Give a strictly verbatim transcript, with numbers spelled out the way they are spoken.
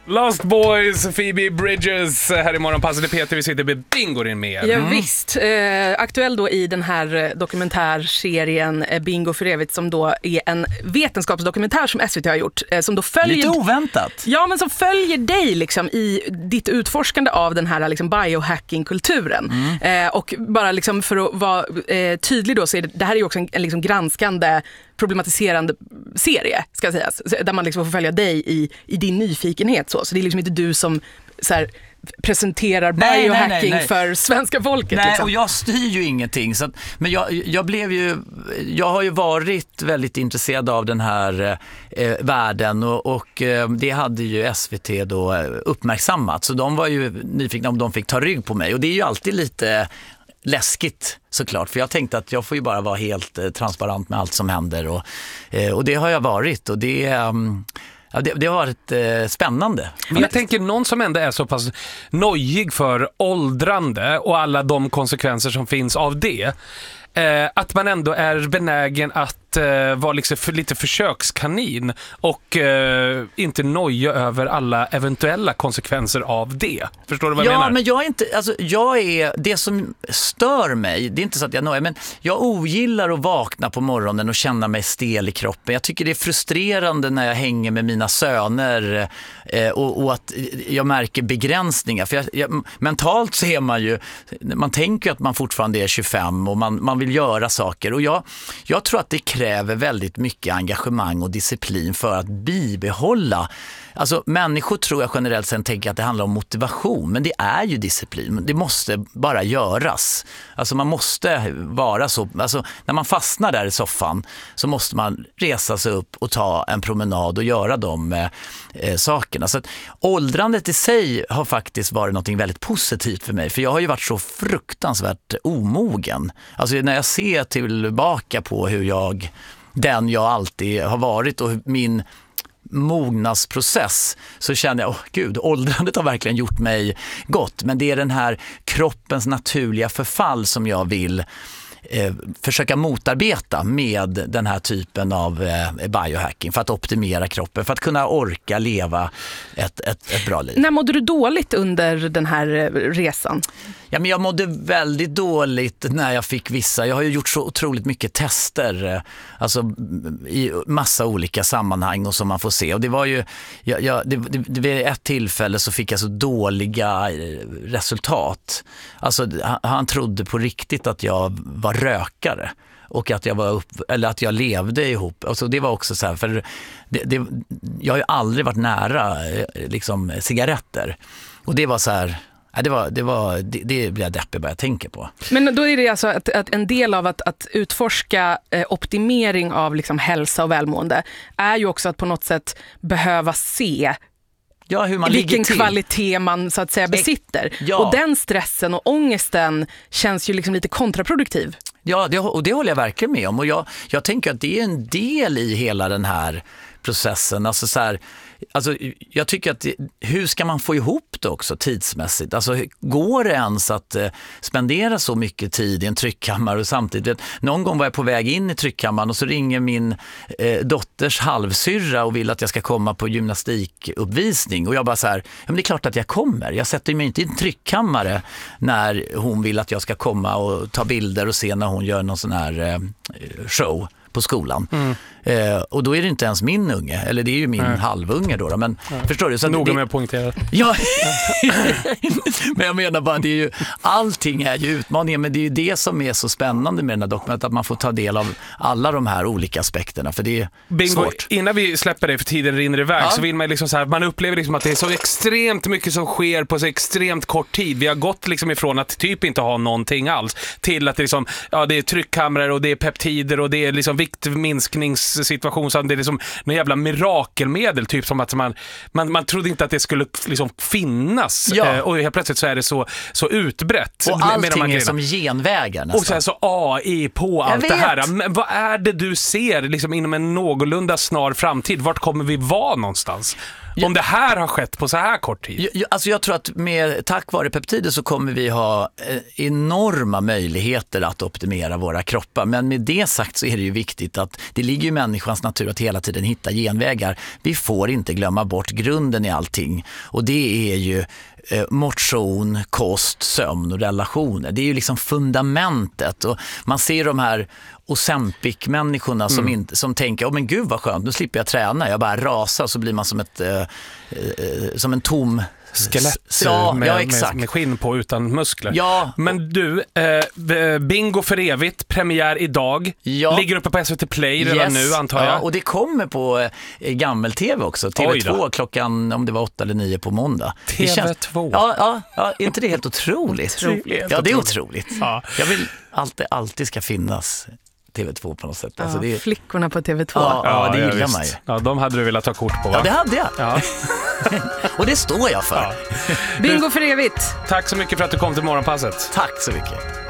Lost Boys, Phoebe Bridgers här i Morgonpasset. Peter, vi sitter med Bingo in med. Ja, mm. visst. Eh, aktuell då i den här dokumentärserien eh, Bingo för evigt, som då är en vetenskapsdokumentär som S V T har gjort. Eh, som då följer, lite oväntat. Ja, men som följer dig liksom i ditt utforskande av den här liksom biohacking-kulturen. Mm. Eh, och bara liksom för att vara eh, tydlig då, så är det, det här är ju också en, en liksom granskande, problematiserande serie, ska sägas, där man liksom får följa dig i, i din nyfikenhet. Så, så det är liksom inte du som så här, presenterar nej, biohacking nej, nej, nej. för svenska folket. Nej, liksom. Och jag styr ju ingenting. Så att, men jag, jag blev ju, jag har ju varit väldigt intresserad av den här eh, världen och, och eh, det hade ju S V T då uppmärksammat. Så de var ju nyfikna om de fick ta rygg på mig. Och det är ju alltid lite läskigt såklart, för jag tänkte att jag får ju bara vara helt eh, transparent med allt som händer och, eh, och det har jag varit och det, um, ja, det, det har varit eh, spännande. Men jag tänker någon som ändå är så pass nojig för åldrande och alla de konsekvenser som finns av det, eh, att man ändå är benägen att eh, vara liksom för, lite försökskanin och eh, inte noja över alla eventuella konsekvenser av det. Förstår du vad jag ja, menar? Ja, men jag är inte, alltså jag är, det som stör mig, det är inte så att jag nojar, men jag ogillar att vakna på morgonen och känna mig stel i kroppen. Jag tycker det är frustrerande när jag hänger med mina söner eh, och, och att jag märker begränsningar. För jag, jag, mentalt så är man ju, man tänker att man fortfarande är tjugofem och man, man vill göra saker. Och jag, jag tror att det kräver väldigt mycket engagemang och disciplin för att bibehålla. Alltså människor tror jag generellt sett tänker att det handlar om motivation, men det är ju disciplin. Det måste bara göras. Alltså man måste vara så, alltså när man fastnar där i soffan så måste man resa sig upp och ta en promenad och göra de eh, sakerna. Så att åldrandet i sig har faktiskt varit något väldigt positivt för mig, för jag har ju varit så fruktansvärt omogen. Alltså när jag ser tillbaka på hur jag, den jag alltid har varit och min mognadsprocess, så känner jag, åh gud, åldrandet har verkligen gjort mig gott, men det är den här kroppens naturliga förfall som jag vill eh, försöka motarbeta med den här typen av eh, biohacking för att optimera kroppen, för att kunna orka leva ett, ett, ett bra liv. När mådde du dåligt under den här resan? Ja, men jag mådde väldigt dåligt när jag fick vissa. Jag har ju gjort så otroligt mycket tester, alltså i massa olika sammanhang och som man får se. Och det var ju, jag, jag, det, det, det vid ett tillfälle så fick jag så dåliga resultat. Alltså han, han trodde på riktigt att jag var rökare och att jag var upp, eller att jag levde ihop. Alltså det var också så här, för det, det, jag har ju aldrig varit nära liksom cigaretter. Och det var så här. Det, var, det, var, det, det blir jag deppig bara jag tänker på. Men då är det alltså att, att en del av att, att utforska eh, optimering av liksom hälsa och välmående är ju också att på något sätt behöva se ja, hur man vilken ligger till. kvalitet man så att säga besitter. Ja. Och den stressen och ångesten känns ju liksom lite kontraproduktiv. Ja, det, och det håller jag verkligen med om. Och jag, jag tänker att det är en del i hela den här processen. Alltså så här, alltså jag tycker att det, hur ska man få ihop det också tidsmässigt? Alltså går det ens att eh, spendera så mycket tid i en tryckkammare och samtidigt, någon gång var jag på väg in i tryckkammaren och så ringer min eh, dotters halvsyrra och vill att jag ska komma på gymnastikuppvisning och jag bara så här, ja men det är klart att jag kommer. Jag sätter mig inte i en tryckkammare när hon vill att jag ska komma och ta bilder och se när hon gör någon sån här eh, show på skolan. Mm. Eh, och då är det inte ens min unge, eller det är ju min mm. halvunge då, då men mm. förstår du? Så noga det, med att poängtera. Ja, men jag menar bara, det är ju, allting är ju utmaningar, men det är ju det som är så spännande med den här dokumentet, att man får ta del av alla de här olika aspekterna, för det är Bingo, svårt. Innan vi släpper det för tiden rinner iväg ja. så vill man liksom så här, man upplever liksom att det är så extremt mycket som sker på så extremt kort tid. Vi har gått liksom ifrån att typ inte ha någonting alls till att det liksom, ja, det är tryckkamrar och det är peptider och det är liksom viktminskningssituation, så det är liksom någon jävla mirakelmedel, typ som att man, man, man trodde inte att det skulle liksom finnas ja. eh, och helt plötsligt så är det så, så utbrett. Och allting är som genvägar nästan. Och sen så A I på allt det här. Men vad är det du ser liksom inom en någorlunda snar framtid? Vart kommer vi vara någonstans? Om det här har skett på så här kort tid. Jag, alltså jag tror att med, tack vare peptider så kommer vi ha eh, enorma möjligheter att optimera våra kroppar. Men med det sagt så är det ju viktigt att det ligger i människans natur att hela tiden hitta genvägar. Vi får inte glömma bort grunden i allting. Och det är ju eh, motion, kost, sömn och relationer. Det är ju liksom fundamentet. Och man ser de här Ozempic-människorna som, mm. som tänker, oh, men gud vad skönt, nu slipper jag träna. Jag bara rasar så blir man som, ett, eh, eh, som en tom skelett ja, med, ja, exakt. Med, med skinn på utan muskler. Ja. Men du, eh, Bingo för evigt, premiär idag. Ja. Ligger uppe på S V T Play redan yes. nu antar jag. Ja, och det kommer på eh, gammel-tv också. T V två klockan, om det var åtta eller nio på måndag. T V två? Ja, ja, ja, är inte det helt otroligt? otroligt. Ja, det är otroligt. Ja. Jag vill alltid, alltid ska finnas T V två på något sätt. Ja, alltså det är... Flickorna på T V två. Ja, ja, det ja, gillar visst. man ju. Ja, de hade du velat ta kort på, va? Ja, det hade jag. Ja. Och det står jag för. Ja. Bingo för evigt. Tack så mycket för att du kom till Morgonpasset. Tack så mycket.